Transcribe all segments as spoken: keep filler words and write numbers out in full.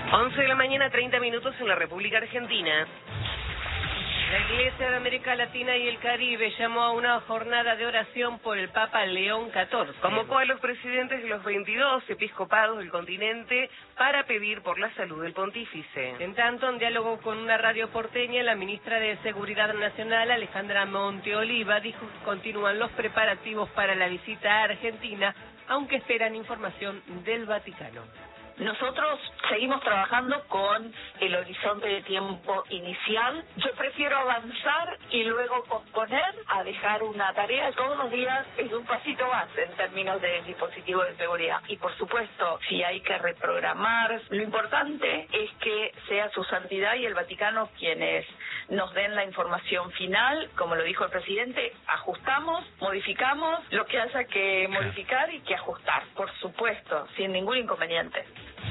once de la mañana, treinta minutos en la República Argentina. La Iglesia de América Latina y el Caribe llamó a una jornada de oración por el Papa León catorce. Convocó a los presidentes de los veintidós episcopados del continente para pedir por la salud del pontífice. En tanto, en diálogo con una radio porteña, la ministra de Seguridad Nacional, Alejandra Monteoliva, dijo que continúan los preparativos para la visita a Argentina, aunque esperan información del Vaticano. Nosotros seguimos trabajando con el horizonte de tiempo inicial. Yo prefiero avanzar y luego posponer a dejar una tarea. Todos los días es un pasito más en términos de dispositivos de seguridad. Y por supuesto, si hay que reprogramar, lo importante es que sea su santidad y el Vaticano quienes nos den la información final. Como lo dijo el presidente, ajustamos, modificamos lo que haya que modificar y que ajustar. Por supuesto, sin ningún inconveniente.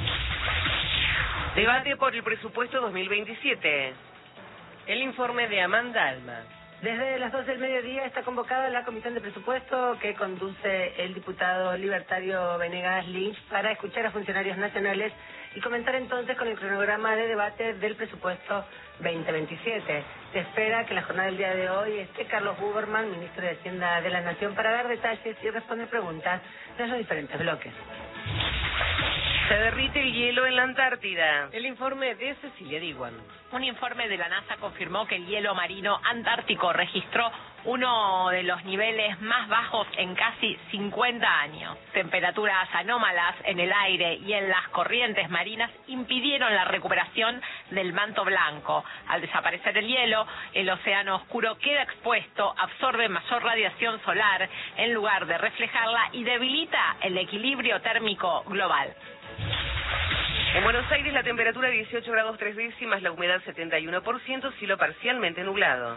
Debate por el presupuesto dos mil veintisiete. El informe de Amanda Alma. Desde las doce del mediodía está convocada la Comisión de Presupuesto que conduce el diputado libertario Venegas Lynch para escuchar a funcionarios nacionales y comenzar entonces con el cronograma de debate del presupuesto veinte veintisiete. Se espera que la jornada del día de hoy esté Carlos Buberman, ministro de Hacienda de la Nación, para dar detalles y responder preguntas de los diferentes bloques. Se derrite el hielo en la Antártida. El informe de Cecilia Diwan. Un informe de la NASA confirmó que el hielo marino antártico registró uno de los niveles más bajos en casi cincuenta años. Temperaturas anómalas en el aire y en las corrientes marinas impidieron la recuperación del manto blanco. Al desaparecer el hielo, el océano oscuro queda expuesto, absorbe mayor radiación solar en lugar de reflejarla y debilita el equilibrio térmico global. En Buenos Aires la temperatura dieciocho grados tres décimas, la humedad setenta y uno por ciento, cielo parcialmente nublado.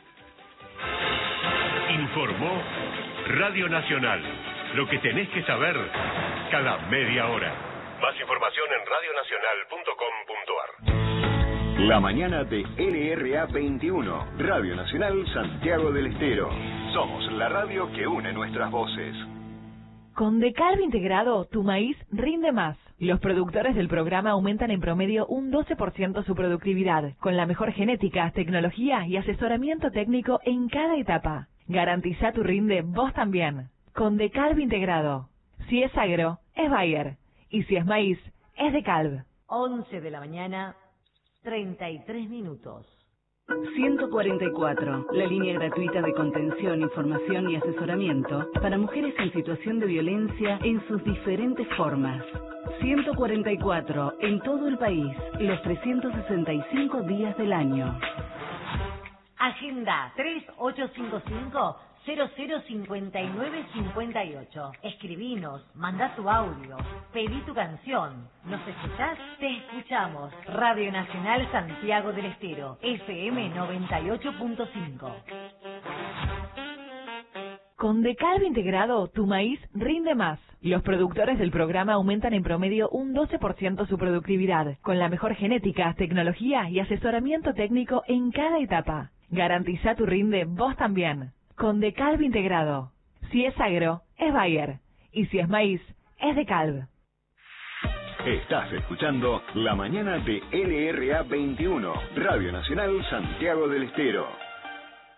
Informó Radio Nacional. Lo que tenés que saber cada media hora. Más información en radio nacional punto com punto a r. La mañana de L R A veintiuno, Radio Nacional Santiago del Estero. Somos la radio que une nuestras voces. Con Decalb integrado, tu maíz rinde más. Los productores del programa aumentan en promedio un doce por ciento su productividad, con la mejor genética, tecnología y asesoramiento técnico en cada etapa. Garantiza tu rinde vos también. Con Decalb integrado. Si es agro, es Bayer. Y si es maíz, es Decalb. once de la mañana, treinta y tres minutos. ciento cuarenta y cuatro, la línea gratuita de contención, información y asesoramiento para mujeres en situación de violencia en sus diferentes formas. ciento cuarenta y cuatro, en todo el país, los trescientos sesenta y cinco días del año. Agenda tres ocho cinco cinco, cero cero cinco nueve cinco ocho. Escribinos, mandá tu audio, pedí tu canción. ¿Nos escuchás? Te escuchamos. Radio Nacional Santiago del Estero, F M noventa y ocho punto cinco. Con Decalb integrado, tu maíz rinde más. Los productores del programa aumentan en promedio un doce por ciento su productividad, con la mejor genética, tecnología y asesoramiento técnico en cada etapa. Garantiza tu rinde vos también. Con Decalb integrado. Si es agro, es Bayer. Y si es maíz, es Decalb. Estás escuchando La Mañana de L R A veintiuno, Radio Nacional Santiago del Estero.